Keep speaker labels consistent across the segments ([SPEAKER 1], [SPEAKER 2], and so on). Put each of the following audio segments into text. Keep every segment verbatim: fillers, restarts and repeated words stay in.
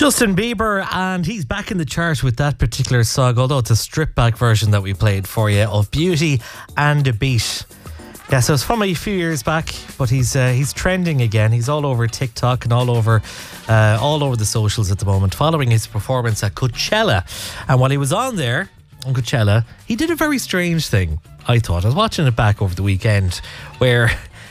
[SPEAKER 1] Justin Bieber, and he's back in the chart with that particular song, although it's a stripped back version that we played for you of Beauty and a Beat. Yeah, so it's from a few years back, but he's uh, he's trending again. He's all over TikTok and all over uh, all over the socials at the moment, following his performance at Coachella. And while he was on there on Coachella, he did a very strange thing, I thought. I was watching it back over the weekend, where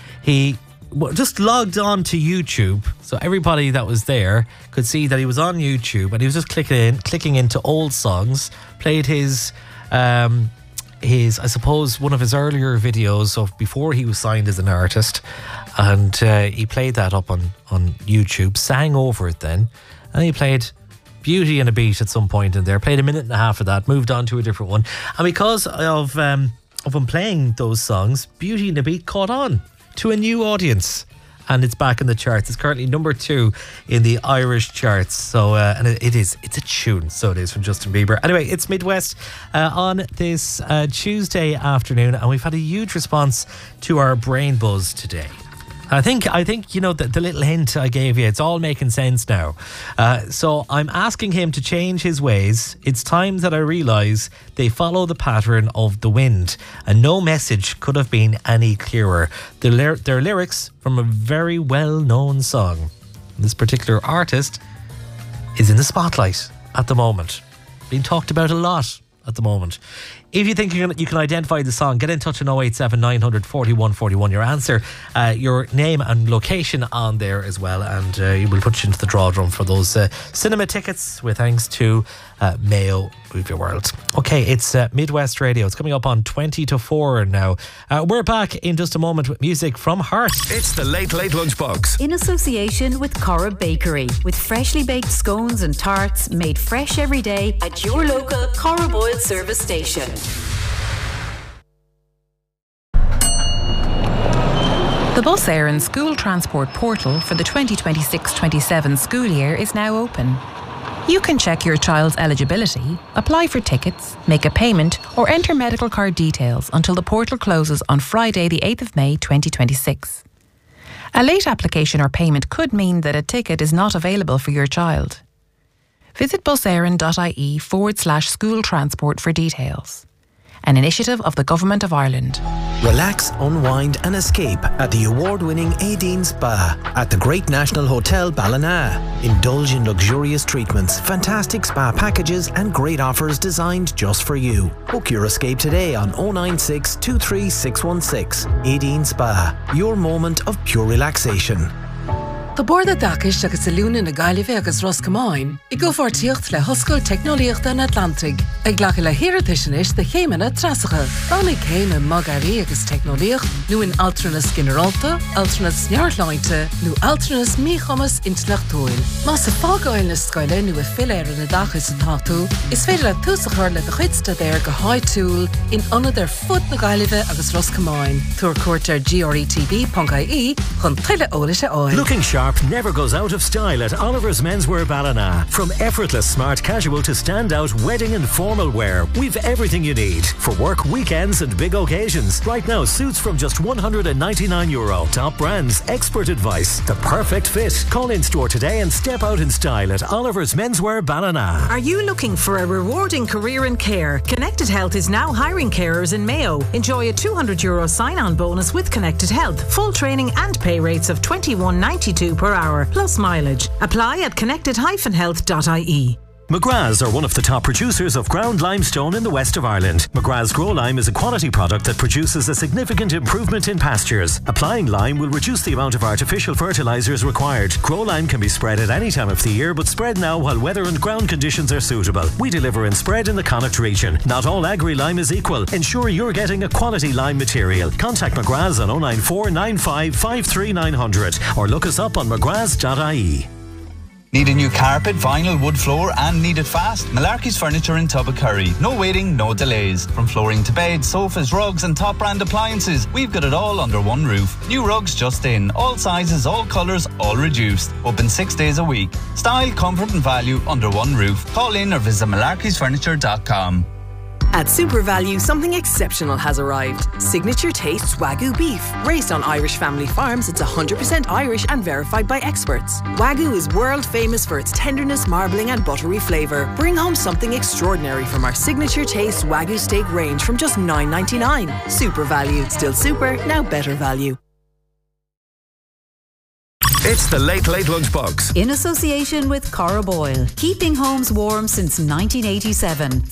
[SPEAKER 1] he just logged on to YouTube, so everybody that was there could see that he was on YouTube, and he was just clicking in, clicking into old songs, played his, um, his, I suppose, one of his earlier videos of before he was signed as an artist, and uh, he played that up on, on YouTube, sang over it then, and he played Beauty and a Beat at some point in there, played a minute and a half of that, moved on to a different one, and because of, um, of him playing those songs, Beauty and a Beat caught on to a new audience, and it's back in the charts. It's currently number two in the Irish charts. So uh, and it, it is it's a tune, so it is, from Justin Bieber. Anyway, it's Midwest uh, on this uh, Tuesday afternoon, and we've had a huge response to our Brain Buzz today. I think, I think you know, the, the little hint I gave you, it's all making sense now. Uh, so I'm asking him to change his ways. It's time that I realise they follow the pattern of the wind, and no message could have been any clearer. They're, ly- they're lyrics from a very well-known song. This particular artist is in the spotlight at the moment, being talked about a lot at the moment. If you think you can, you can identify the song, get in touch on oh eight seven nine hundred forty-one forty-one. Your answer, uh, your name and location on there as well, and uh, we will put you into the draw drum for those uh, cinema tickets with thanks to uh, Mayo Movie World. Okay, it's uh, Midwest Radio. It's coming up on twenty to four now. Uh, we're back in just a moment with music from Heart.
[SPEAKER 2] It's the Late Late Lunchbox.
[SPEAKER 3] In association with Cora Bakery, with freshly baked scones and tarts made fresh every day at your local Cora Boyle service station.
[SPEAKER 4] The Bus Éireann School Transport Portal for the twenty twenty-six twenty-seven school year is now open. You can check your child's eligibility, apply for tickets, make a payment, or enter medical card details until the portal closes on Friday the eighth of May twenty twenty-six. A late application or payment could mean that a ticket is not available for your child. Visit buséireann.ie forward slash school transport for details. An initiative of the Government of Ireland.
[SPEAKER 5] Relax, unwind and escape at the award-winning Aideen Spa at the Great National Hotel Ballina. Indulge in luxurious treatments, fantastic spa packages and great offers designed just for you. Book your escape today on oh nine six, two three six one six. Aideen Spa, your moment of pure relaxation.
[SPEAKER 6] Tá borda dacis agus ilúna na Gaillimhe agus Roscommon I go fortíocht le hoscoil technoliacht an Atlantic. Ag ghlacha le hiaratiisinis de chéimena trasacha. Tháinig céime magarí agus technoliacht, nu in Altranas Generalta, Altranas Nearthlainte, nu Altranas Míchamas Intlachtóil. Mas sa fágáil na scoile nu a filéir na dachis an táú, is féidir le túsachar le de chuidsta déir go háitúil in anad ar fud na Gaillimhe agus Roscommon. Tuair cuairt ar g r e t v dot I e chun tuile ólaise áil.
[SPEAKER 7] Looking sharp never goes out of style at Oliver's Menswear Ballina. From effortless smart casual to standout wedding and formal wear, we've everything you need for work, weekends and big occasions. Right now, suits from just one hundred ninety-nine euro. Top brands, expert advice, the perfect fit. Call in store today and step out in style at Oliver's Menswear Ballina.
[SPEAKER 8] Are you looking for a rewarding career in care? Connected Health is now hiring carers in Mayo. Enjoy a two hundred euro sign-on bonus with Connected Health. Full training and pay rates of twenty-one ninety-two per hour, plus mileage. Apply at connected dash health dot I E.
[SPEAKER 7] McGrath's are one of the top producers of ground limestone in the west of Ireland. McGrath's Grow Lime is a quality product that produces a significant improvement in pastures. Applying lime will reduce the amount of artificial fertilisers required. Grow Lime can be spread at any time of the year, but spread now while weather and ground conditions are suitable. We deliver and spread in the Connacht region. Not all agri-lime is equal. Ensure you're getting a quality lime material. Contact McGrath's on oh nine four nine five five three nine hundred or look us up on mcgraths dot I E.
[SPEAKER 9] Need a new carpet, vinyl, wood floor and need it fast? Malarkey's Furniture in Tubbacurry. No waiting, no delays. From flooring to beds, sofas, rugs and top brand appliances, we've got it all under one roof. New rugs just in. All sizes, all colours, all reduced. Open six days a week. Style, comfort and value under one roof. Call in or visit malarkeys furniture dot com.
[SPEAKER 10] At Super Value, something exceptional has arrived. Signature Tastes Wagyu beef. Raised on Irish family farms, it's one hundred percent Irish and verified by experts. Wagyu is world famous for its tenderness, marbling and buttery flavour. Bring home something extraordinary from our Signature Tastes Wagyu steak range from just nine ninety-nine. Super Value. Still super, now better value.
[SPEAKER 2] It's the Late Late Lunchbox.
[SPEAKER 3] In association with Cora Boyle. Keeping homes warm since nineteen eighty-seven.